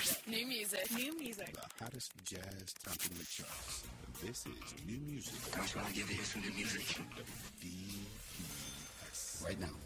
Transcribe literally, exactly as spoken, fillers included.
music. New music. New music. The hottest jazz topping the charts. This is new music. I was going to give you some new music. D E S. Right now.